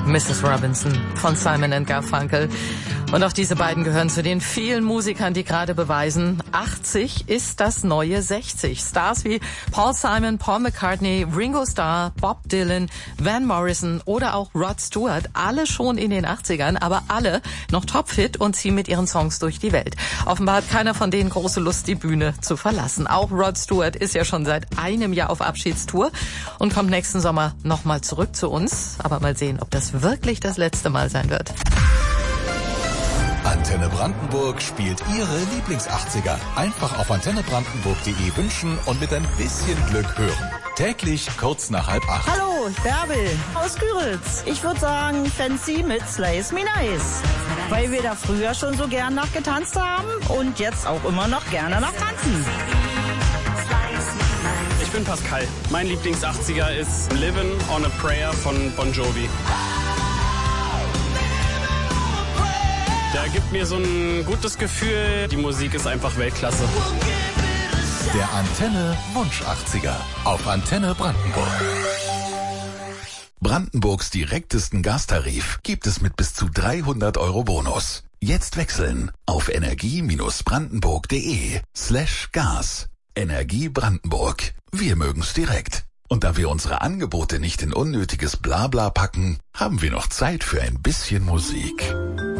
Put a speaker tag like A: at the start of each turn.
A: Mrs. Robinson von Simon & Garfunkel. Und auch diese beiden gehören zu den vielen Musikern, die gerade beweisen, 80 ist das neue 60. Stars wie Paul Simon, Paul McCartney, Ringo Starr, Bob Dylan, Van Morrison oder auch Rod Stewart, alle schon in den 80ern, aber alle noch topfit und ziehen mit ihren Songs durch die Welt. Offenbar hat keiner von denen große Lust, die Bühne zu verlassen. Auch Rod Stewart ist ja schon seit einem Jahr auf Abschiedstour und kommt nächsten Sommer nochmal zurück zu uns. Aber mal sehen, ob das wirklich das letzte Mal sein wird.
B: Antenne Brandenburg spielt Ihre Lieblings-80er. Einfach auf antennebrandenburg.de wünschen und mit ein bisschen Glück hören. Täglich kurz nach 7:30.
C: Hallo, Bärbel aus Küritz. Ich würde sagen Fancy mit Slice Me Nice. Weil wir da früher schon so gern nachgetanzt haben und jetzt auch immer noch gerne nachtanzen.
D: Ich bin Pascal. Mein Lieblings-80er ist Livin' on a Prayer von Bon Jovi. Der gibt mir so ein gutes Gefühl. Die Musik ist einfach Weltklasse.
B: Der Antenne Wunsch 80er auf Antenne Brandenburg. Brandenburgs direktesten Gastarif gibt es mit bis zu 300 € Bonus. Jetzt wechseln auf energie-brandenburg.de/Gas. Energie Brandenburg. Wir mögen's direkt. Und da wir unsere Angebote nicht in unnötiges Blabla packen, haben wir noch Zeit für ein bisschen Musik.